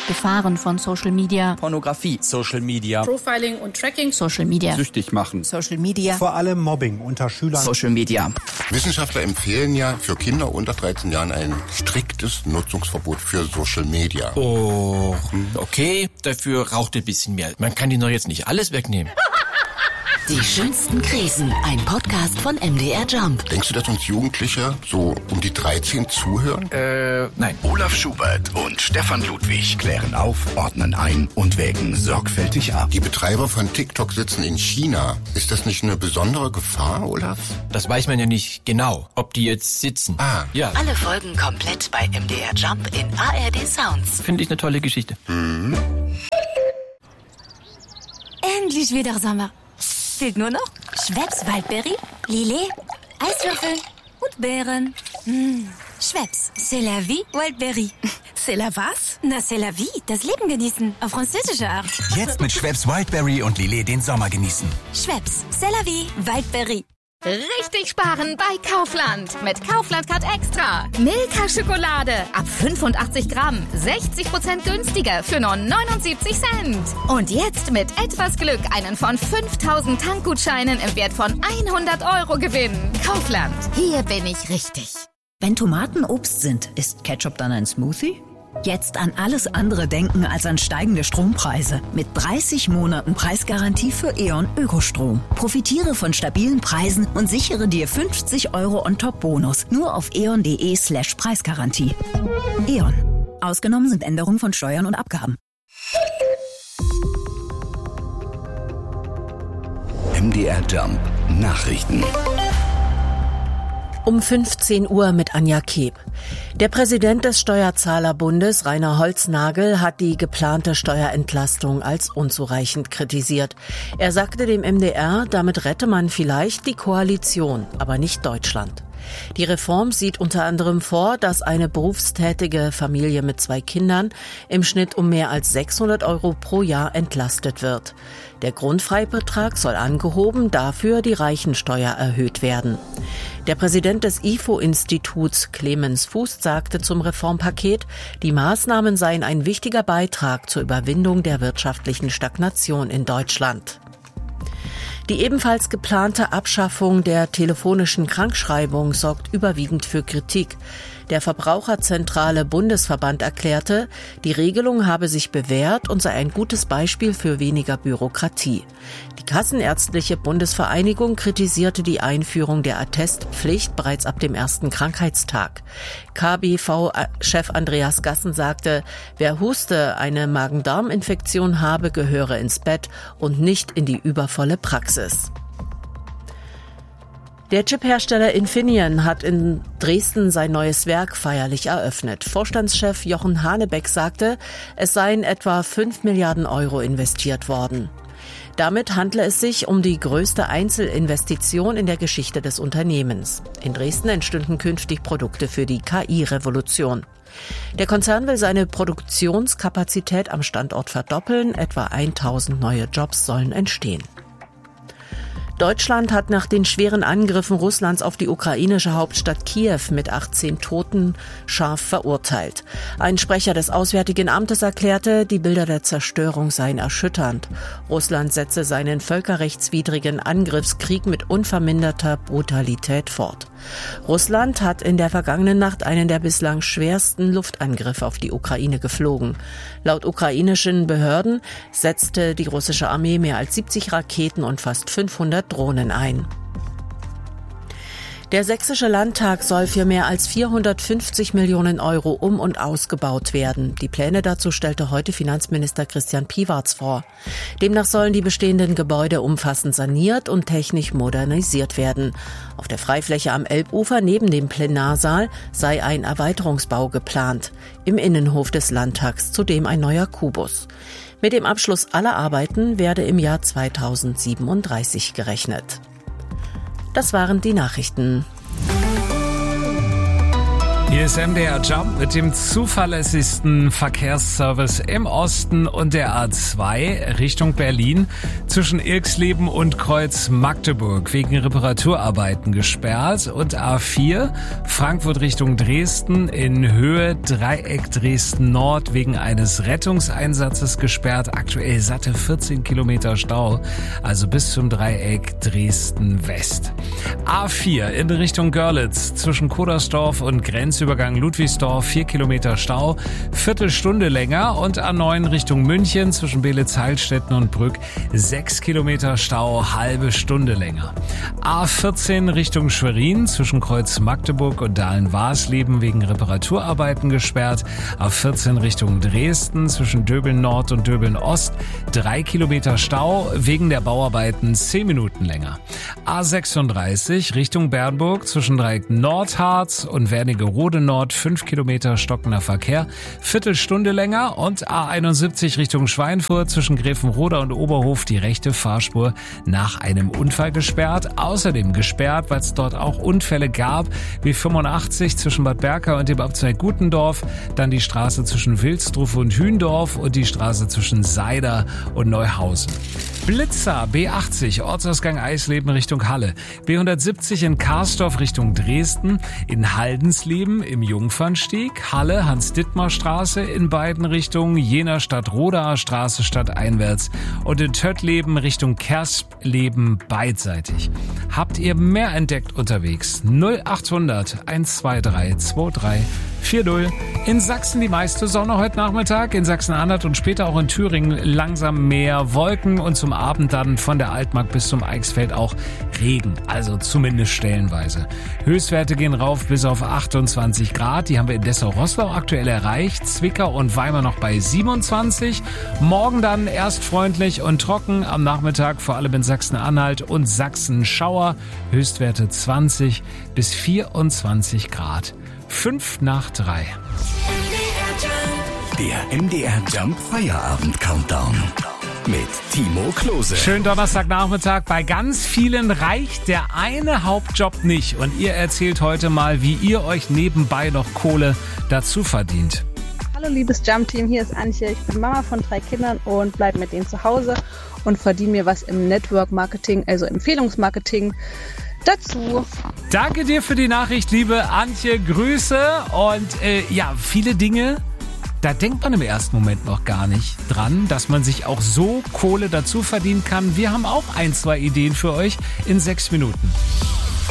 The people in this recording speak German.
Gefahren von Social Media. Pornografie. Social Media. Profiling und Tracking. Social Media. Süchtig machen. Social Media. Vor allem Mobbing unter Schülern. Social Media. Wissenschaftler empfehlen ja für Kinder unter 13 Jahren ein striktes Nutzungsverbot für Social Media. Oh, okay, dafür raucht ein bisschen mehr. Man kann ihnen doch jetzt nicht alles wegnehmen. Die schönsten Krisen, ein Podcast von MDR Jump. Denkst du, dass uns Jugendliche so um die 13 zuhören? Nein. Olaf Schubert und Stefan Ludwig klären auf, ordnen ein und wägen sorgfältig ab. Die Betreiber von TikTok sitzen in China. Ist das nicht eine besondere Gefahr, Olaf? Das weiß man ja nicht genau, ob die jetzt sitzen. Ja. Alle Folgen komplett bei MDR Jump in ARD Sounds. Finde ich eine tolle Geschichte. Endlich wieder Sommer. Fehlt nur noch Schweppes Waldberry, Lillet, Eiswürfel und Beeren. Schweppes, c'est la vie, Waldberry. C'est la was? Na, c'est la vie, das Leben genießen, auf französische Art. Jetzt mit Schweppes Wildberry und Lillet den Sommer genießen. Schweppes, c'est la vie, Waldberry. Richtig sparen bei Kaufland. Mit Kaufland Card Extra. Milka Schokolade ab 85 Gramm. 60% günstiger für nur 79 Cent. Und jetzt mit etwas Glück einen von 5000 Tankgutscheinen im Wert von 100 € gewinnen. Kaufland. Hier bin ich richtig. Wenn Tomaten Obst sind, ist Ketchup dann ein Smoothie? Jetzt an alles andere denken als an steigende Strompreise. Mit 30 Monaten Preisgarantie für E.ON Ökostrom. Profitiere von stabilen Preisen und sichere dir 50 € on-top-Bonus. Nur auf eon.de/Preisgarantie. E.ON. Ausgenommen sind Änderungen von Steuern und Abgaben. MDR Jump Nachrichten. Um 15 Uhr mit Anja Keb. Der Präsident des Steuerzahlerbundes, Rainer Holznagel, hat die geplante Steuerentlastung als unzureichend kritisiert. Er sagte dem MDR, damit rette man vielleicht die Koalition, aber nicht Deutschland. Die Reform sieht unter anderem vor, dass eine berufstätige Familie mit 2 Kindern im Schnitt um mehr als 600 € pro Jahr entlastet wird. Der Grundfreibetrag soll angehoben, dafür die Reichensteuer erhöht werden. Der Präsident des IFO-Instituts, Clemens Fuß, sagte zum Reformpaket, die Maßnahmen seien ein wichtiger Beitrag zur Überwindung der wirtschaftlichen Stagnation in Deutschland. Die ebenfalls geplante Abschaffung der telefonischen Krankschreibung sorgt überwiegend für Kritik. Der Verbraucherzentrale Bundesverband erklärte, die Regelung habe sich bewährt und sei ein gutes Beispiel für weniger Bürokratie. Die Kassenärztliche Bundesvereinigung kritisierte die Einführung der Attestpflicht bereits ab dem ersten Krankheitstag. KBV-Chef Andreas Gassen sagte, wer huste, eine Magen-Darm-Infektion habe, gehöre ins Bett und nicht in die übervolle Praxis. Der Chiphersteller Infineon hat in Dresden sein neues Werk feierlich eröffnet. Vorstandschef Jochen Hanebeck sagte, es seien etwa 5 Milliarden € investiert worden. Damit handle es sich um die größte Einzelinvestition in der Geschichte des Unternehmens. In Dresden entstünden künftig Produkte für die KI-Revolution. Der Konzern will seine Produktionskapazität am Standort verdoppeln. Etwa 1000 neue Jobs sollen entstehen. Deutschland hat nach den schweren Angriffen Russlands auf die ukrainische Hauptstadt Kiew mit 18 Toten scharf verurteilt. Ein Sprecher des Auswärtigen Amtes erklärte, die Bilder der Zerstörung seien erschütternd. Russland setze seinen völkerrechtswidrigen Angriffskrieg mit unverminderter Brutalität fort. Russland hat in der vergangenen Nacht einen der bislang schwersten Luftangriffe auf die Ukraine geflogen. Laut ukrainischen Behörden setzte die russische Armee mehr als 70 Raketen und fast 500 Drohnen ein. Der Sächsische Landtag soll für mehr als 450 Millionen € um- und ausgebaut werden. Die Pläne dazu stellte heute Finanzminister Christian Piwarz vor. Demnach sollen die bestehenden Gebäude umfassend saniert und technisch modernisiert werden. Auf der Freifläche am Elbufer neben dem Plenarsaal sei ein Erweiterungsbau geplant. Im Innenhof des Landtags zudem ein neuer Kubus. Mit dem Abschluss aller Arbeiten werde im Jahr 2037 gerechnet. Das waren die Nachrichten. Hier ist MDR Jump mit dem zuverlässigsten Verkehrsservice im Osten und der A2 Richtung Berlin zwischen Ilksleben und Kreuz Magdeburg wegen Reparaturarbeiten gesperrt und A4 Frankfurt Richtung Dresden in Höhe Dreieck Dresden Nord wegen eines Rettungseinsatzes gesperrt. Aktuell satte 14 Kilometer Stau, also bis zum Dreieck Dresden West. A4 in Richtung Görlitz zwischen Kodersdorf und Grenzübergang Ludwigsdorf 4 Kilometer Stau, Viertelstunde länger, und A9 Richtung München zwischen Belitz-Heilstätten und Brück 6 Kilometer Stau, halbe Stunde länger. A14 Richtung Schwerin zwischen Kreuz Magdeburg und Dahlen-Warsleben wegen Reparaturarbeiten gesperrt. A14 Richtung Dresden zwischen Döbeln Nord und Döbeln Ost 3 Kilometer Stau, wegen der Bauarbeiten 10 Minuten länger. A36 Richtung Bernburg zwischen Dreieck Nordharz und Wernigerode Nord 5 Kilometer stockender Verkehr, Viertelstunde länger, und A71 Richtung Schweinfurt zwischen Gräfenroda und Oberhof die rechte Fahrspur nach einem Unfall gesperrt. Außerdem gesperrt, weil es dort auch Unfälle gab, wie 85 zwischen Bad Berka und dem Abzweig Gutendorf, dann die Straße zwischen Wilsdruf und Hündorf und die Straße zwischen Seider und Neuhausen. Blitzer B80 Ortsausgang Eisleben Richtung Halle, B170 in Karsdorf Richtung Dresden, in Haldensleben im Jungfernstieg, Halle Hans-Dittmar-Straße in beiden Richtungen, Jena Stadt-Rodaer Straße stadteinwärts und in Töttleben Richtung Kerspleben beidseitig. Habt ihr mehr entdeckt unterwegs? 0800 123 2340. In Sachsen die meiste Sonne heute Nachmittag, in Sachsen-Anhalt und später auch in Thüringen langsam mehr Wolken und zum Abend dann von der Altmark bis zum Eichsfeld auch Regen, also zumindest stellenweise. Höchstwerte gehen rauf bis auf 28 Grad, die haben wir in Dessau-Rosslau aktuell erreicht, Zwickau und Weimar noch bei 27. Morgen dann erst freundlich und trocken, am Nachmittag vor allem in Sachsen-Anhalt und Sachsen-Schauer, Höchstwerte 20 bis 24 Grad. 5 nach 3. Der MDR Jump Feierabend Countdown mit Timo Klose. Schönen Donnerstagnachmittag. Bei ganz vielen reicht der eine Hauptjob nicht. Und ihr erzählt heute mal, wie ihr euch nebenbei noch Kohle dazu verdient. Hallo liebes Jump-Team, hier ist Antje. Ich bin Mama von 3 Kindern und bleibe mit denen zu Hause und verdiene mir was im Network-Marketing, also Empfehlungsmarketing, dazu. Danke dir für die Nachricht, liebe Antje. Grüße. Und viele Dinge, da denkt man im ersten Moment noch gar nicht dran, dass man sich auch so Kohle dazu verdienen kann. Wir haben auch 1, 2 Ideen für euch in 6 Minuten.